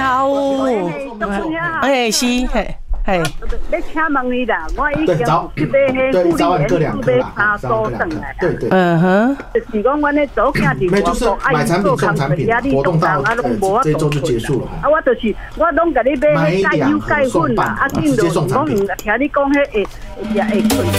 好有，哎是嘿。嘿， 要请问你啦，我已经去买迄富丽园去买茶刀转来。 对对。 就是讲阮咧做囝伫外国，啊伊做工作压力重重，啊拢无法度做啦。啊，我就是我拢甲你买迄钙油钙粉啦，啊，紧就讲听你讲迄会困。